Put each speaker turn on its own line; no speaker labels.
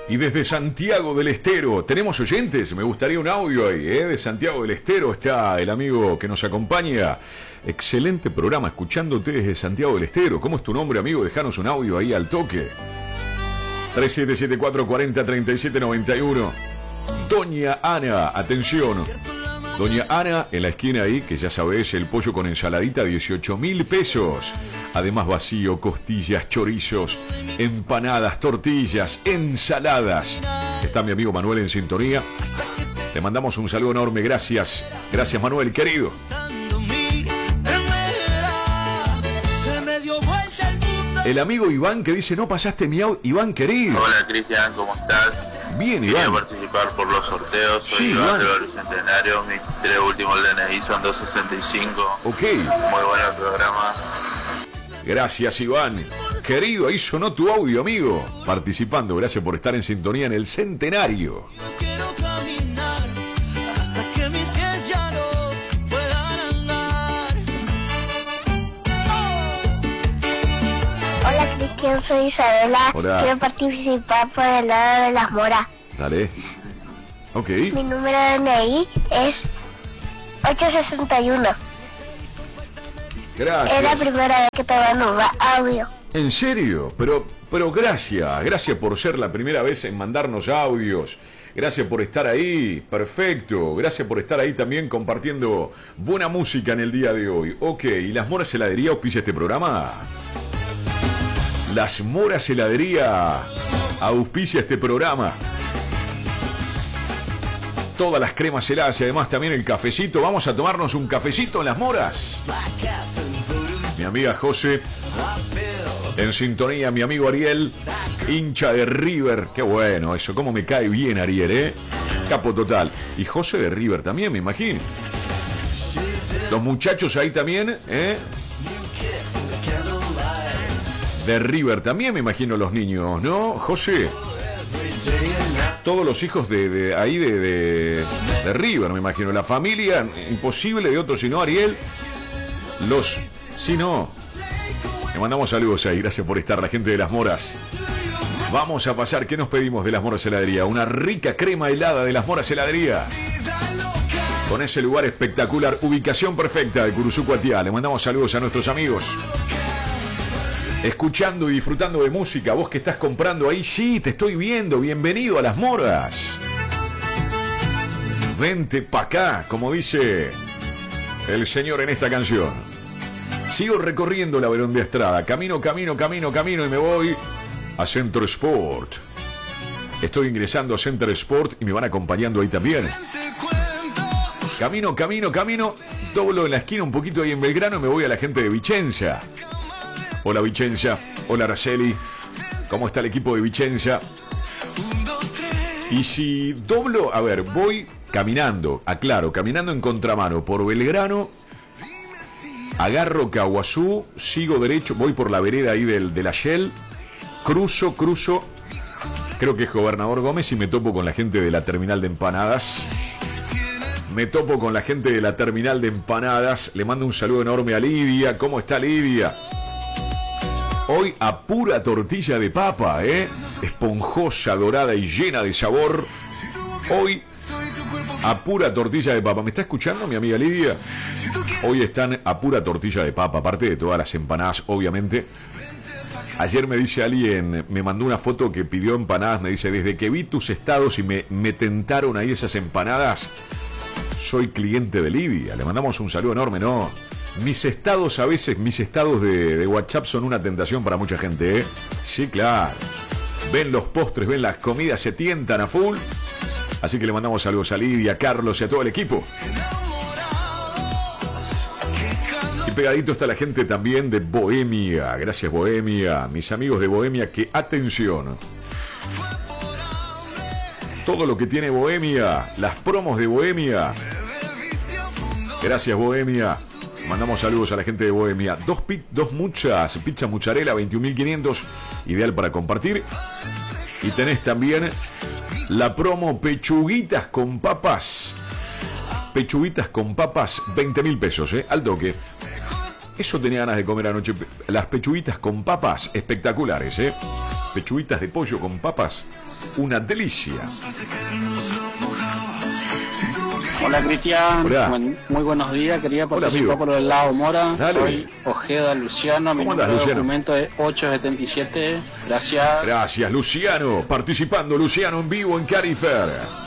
Y desde Santiago del Estero, ¿tenemos oyentes? Me gustaría un audio ahí, ¿eh? De Santiago del Estero está el amigo que nos acompaña. Excelente programa, escuchándote desde Santiago del Estero. ¿Cómo es tu nombre, amigo? Dejanos un audio ahí al toque. 3774403791. Doña Ana, atención. Doña Ana, en la esquina ahí, que ya sabés, el pollo con ensaladita, 18.000 pesos. Además vacío, costillas, chorizos, empanadas, tortillas, ensaladas. Está mi amigo Manuel en sintonía. Le mandamos un saludo enorme, gracias. Gracias, Manuel, querido. El amigo Iván que dice, no pasaste mi audio. Iván, querido.
Hola, Cristian, ¿cómo estás?
Bien,
Iván.
Iván.
Participar por los sorteos. Soy
Sí,
Iván
Iván.
del Bicentenario. Mis 3 últimos DNI son 265.
Ok.
Muy bueno el programa.
Gracias, Iván. Querido, ahí sonó tu audio, amigo. Participando, gracias por estar en sintonía en el Centenario.
Quiero caminar hasta que mis pies ya no puedan andar.
Hola Cristian, soy Isabela.
Hola.
Quiero participar por el lado de las moras.
Dale. Ok.
Mi número de DNI es 861. Es la
Gracias.
primera vez que te mando un audio.
¿En serio? Pero gracias. Gracias por ser la primera vez en mandarnos audios. Gracias por estar ahí. Perfecto. Gracias por estar ahí también compartiendo buena música en el día de hoy. Ok. ¿Y Las Moras Heladería auspicia este programa? Las Moras Heladería auspicia este programa. Todas las cremas heladas y además también el cafecito. Vamos a tomarnos un cafecito en Las Moras. Mi amiga José, en sintonía, mi amigo Ariel, hincha de River. Qué bueno eso, cómo me cae bien Ariel, ¿eh? Capo total. Y José de River también, me imagino. Los muchachos ahí también, ¿eh? De River también, me imagino, los niños, ¿no, José? Todos los hijos de ahí de River, me imagino. La familia, imposible de otros, si no, Ariel. Los... Si no. Le mandamos saludos ahí, gracias por estar, la gente de Las Moras. Vamos a pasar, ¿qué nos pedimos de Las Moras Heladería? Una rica crema helada de Las Moras Heladería. Con ese lugar espectacular, ubicación perfecta de Curuzú, Cuatiá. Le mandamos saludos a nuestros amigos. Escuchando y disfrutando de música, vos que estás comprando ahí, sí, te estoy viendo, bienvenido a Las Moras. Vente pa' acá, como dice el señor en esta canción. Sigo recorriendo la Verón de Estrada, camino y me voy a Centro Sport. Estoy ingresando a Centro Sport y me van acompañando ahí también. Camino, doblo en la esquina un poquito ahí en Belgrano y me voy a la gente de Vicenza. Hola Vicenza, hola Araceli, ¿cómo está el equipo de Vicenza? Y si doblo, a ver, voy caminando, aclaro, caminando en contramano por Belgrano, agarro Caguazú, sigo derecho, voy por la vereda ahí de la Shell, cruzo, creo que es Gobernador Gómez y me topo con la gente de la terminal de empanadas. Le mando un saludo enorme a Lidia. ¿Cómo está Lidia? Hoy a pura tortilla de papa, esponjosa, dorada y llena de sabor. Hoy a pura tortilla de papa. ¿Me está escuchando mi amiga Lidia? Hoy están a pura tortilla de papa, aparte de todas las empanadas, obviamente. Ayer me dice alguien, me mandó una foto que pidió empanadas, me dice, desde que vi tus estados y me tentaron ahí esas empanadas, soy cliente de Lidia. Le mandamos un saludo enorme, ¿no? Mis estados a veces, mis estados de WhatsApp son una tentación para mucha gente, ¿eh? Sí, claro. Ven los postres, ven las comidas, se tientan a full. Así que le mandamos saludos a Lidia, a Carlos y a todo el equipo. Y pegadito está la gente también de Bohemia. Gracias, Bohemia. Mis amigos de Bohemia, que atención. Todo lo que tiene Bohemia, las promos de Bohemia. Gracias, Bohemia. Mandamos saludos a la gente de Bohemia. Dos muchas, pizza mozzarella, 21.500, ideal para compartir. Y tenés también la promo pechuguitas con papas. Pechuguitas con papas, 20.000 pesos, al toque. Eso tenía ganas de comer anoche. Las pechuguitas con papas, espectaculares, pechuguitas de pollo con papas, una delicia.
Hola Cristian,
Hola.
Muy buenos días, quería
Hola,
participar
amigo.
por el lado Mora,
Dale.
soy Ojeda Luciano, mi
¿Cómo andás,
número de
Luciano?
documento es 877, gracias.
Gracias, Luciano. Participando, Luciano, en vivo en Carifer.